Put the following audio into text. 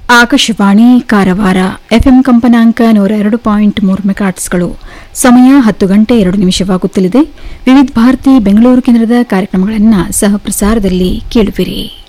Akashvani Karwar FM ಕಂಪನಾಂಕ 102.3 ಮೆಗಾಟ್ಸ್ಗಳು. ಸಮಯ 10 ಗಂಟೆ 2 ನಿಮಿಷವಾಗುತ್ತಲಿದೆ. ವಿವಿಧ ಭಾರತಿ ಬೆಂಗಳೂರು ಕೇಂದ್ರದ ಕಾರ್ಯಕ್ರಮಗಳನ್ನು ಸಹ ಪ್ರಸಾರದಲ್ಲಿ ಕೇಳುವಿರಿ.